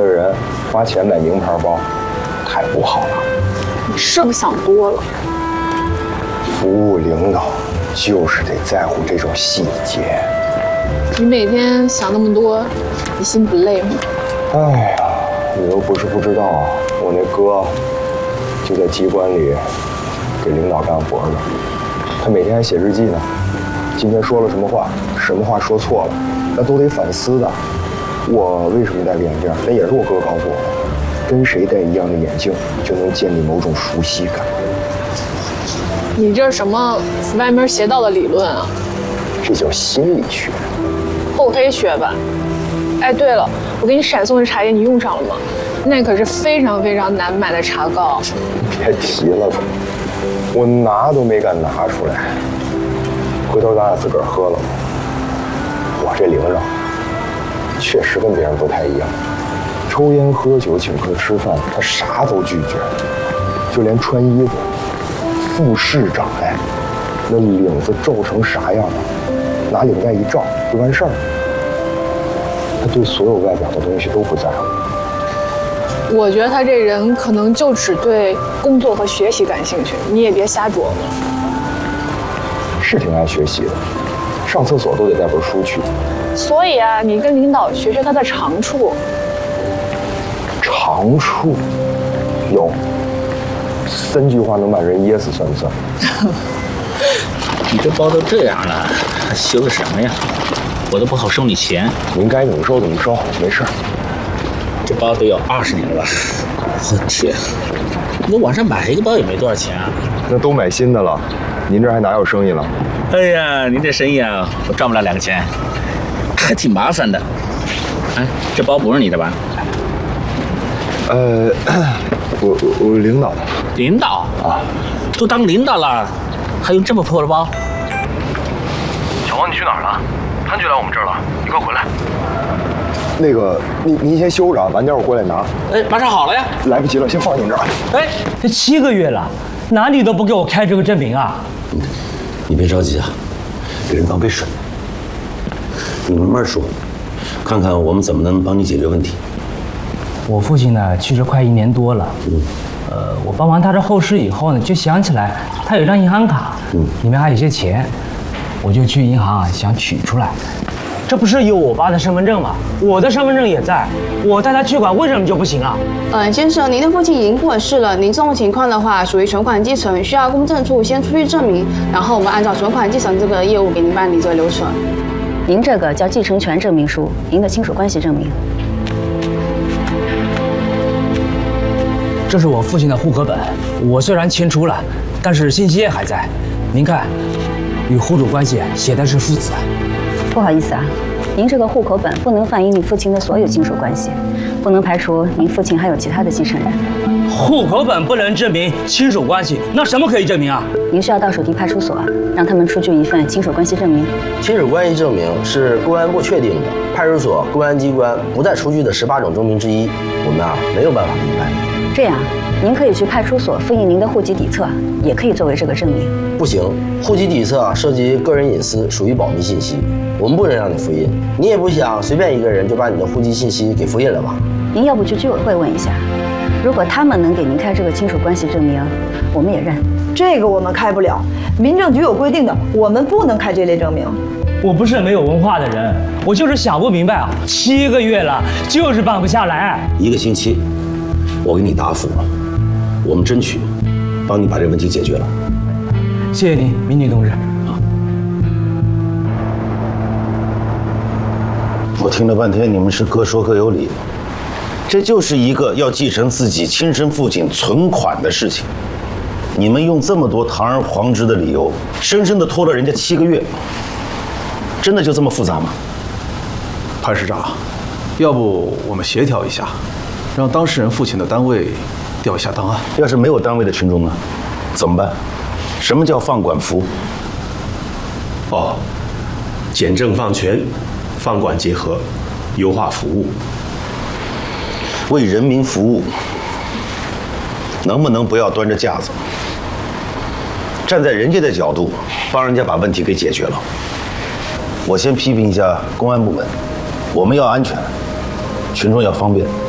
的人花钱买名牌包，太不好了。 你是不是想多了？ 服务领导就是得在乎这种细节。 你每天想那么多，你心不累吗？ 哎呀，你又不是不知道，我那哥就在机关里给领导干活呢，他每天还写日记呢。今天说了什么话，什么话说错了，那都得反思的。我为什么戴个眼镜？那也是我哥告诉我的，跟谁戴一样的眼镜，就能建立某种熟悉感。 你这是什么歪门邪道的理论啊？ 这叫心理学。 厚黑学吧。哎，对了，我给你闪送的茶叶你用上了吗？那可是非常非常难买的茶膏。 别提了吧，我拿都没敢拿出来。回头咱俩自个儿喝了吧。我这领导确实跟别人不太一样，抽烟喝酒请客吃饭他啥都拒绝，就连穿衣服，副市长哎，那领子皱成啥样，拿领带一罩就完事儿。他对所有外表的东西都不在乎。 我觉得他这人可能就只对工作和学习感兴趣，你也别瞎琢磨。 是挺爱学习的，上厕所都得带本书去。 所以啊，你跟领导学学他的长处。 长处有3句话能把人噎死，算不算？ 你这包都这样了，还修个什么呀？我都不好收你钱。 您该怎么收怎么收，没事。 这包得有20年了吧？我天，我网上买一个包也没多少钱啊。 那都买新的了，您这还哪有生意了？ 哎呀，您这生意啊，我赚不了2个钱，还挺麻烦的。哎，这包不是你的吧？ 我领导的。 领导啊，都当领导了，还用这么破的包？ 小王，你去哪儿了？潘局来我们这儿了，你快回来。 那个，您先休着，晚点我过来拿。 哎，马上好了呀。 来不及了，先放您这儿。 哎，这7个月了，哪里都不给我开这个证明啊！ 你别着急啊，给人倒杯水。你慢慢说，看看我们怎么能帮你解决问题。 我父亲呢去世快1年多了，我办完他的后事以后呢，就想起来他有张银行卡，里面还有些钱，我就去银行想取出来。这不是有我爸的身份证吗？我的身份证也在，我带他去管，为什么就不行啊？ 先生，您的父亲已经过世了，您这种情况的话，属于存款继承，需要公证处先出具证明，然后我们按照存款继承这个业务给您办理这个流程。 您这个叫继承权证明书，您的亲属关系证明。 这是我父亲的户口本，我虽然迁出了，但是信息还在。您看，与户主关系写的是父子。 不好意思啊，您这个户口本不能反映你父亲的所有亲属关系，不能排除您父亲还有其他的继承人。 户口本不能证明亲属关系，那什么可以证明啊？ 您需要到属地派出所，让他们出具一份亲属关系证明。 亲属关系证明是公安部确定的，派出所、公安机关不再出具的18种证明之一，我们没有办法给您办理。 这样，您可以去派出所复印您的户籍底册，也可以作为这个证明。 不行，户籍底册涉及个人隐私，属于保密信息，我们不能让你复印。你也不想随便一个人就把你的户籍信息给复印了吧？ 您要不去居委会问一下，如果他们能给您开这个亲属关系证明，我们也认。 这个我们开不了，民政局有规定的，我们不能开这类证明。 我不是没有文化的人，我就是想不明白啊，7个月了，就是办不下来。 1个星期，我给你答复，我们争取帮你把这个问题解决了。 谢谢您，民警同志。 我听了半天，你们是各说各有理，这就是一个要继承自己亲生父亲存款的事情，你们用这么多堂而皇之的理由，生生的拖了人家7个月，真的就这么复杂吗？ 潘市长，要不我们协调一下，让当事人父亲的单位调一下档案。 要是没有单位的群众呢，怎么办？什么叫放管服？ 哦，简政放权，放管结合，优化服务， 为人民服务，能不能不要端着架子，站在人家的角度，帮人家把问题给解决了？我先批评一下公安部门，我们要安全，群众要方便。